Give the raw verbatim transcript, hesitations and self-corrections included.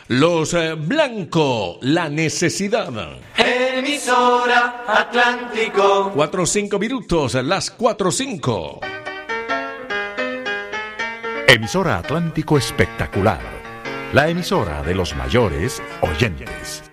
Los eh, Blanco, La Necesidad. Emisora Atlántico. Cuatro cinco minutos, las cuatro cinco. Emisora Atlántico Espectacular, la emisora de los mayores oyentes.